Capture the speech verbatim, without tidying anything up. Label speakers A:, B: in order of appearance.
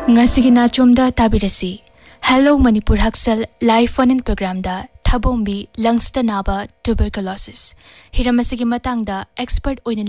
A: Ngasigi na chomda tabirasi. Hello Manipur Haksal live phone-in program da Thabombi lungs ta naba tuberculosis. Hiramasigi matangda expert oina